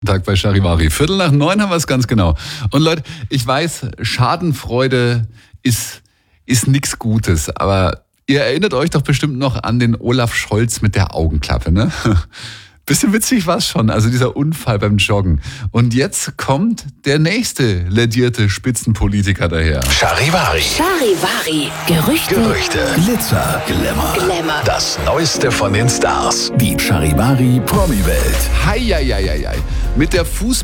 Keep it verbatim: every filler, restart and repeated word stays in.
Tag bei Charivari. Viertel nach neun haben wir es ganz genau. Und Leute, ich weiß, Schadenfreude ist, ist nichts Gutes, aber ihr erinnert euch doch bestimmt noch an den Olaf Scholz mit der Augenklappe, ne? Bisschen witzig war's schon, also dieser Unfall beim Joggen. Und jetzt kommt der nächste lädierte Spitzenpolitiker daher. Charivari. Charivari. Gerüchte. Gerüchte. Glitzer. Glamour. Glamour. Das Neueste von den Stars. Die Charivari Promi-Welt. Hei, hei, hei, hei. Mit der Fußball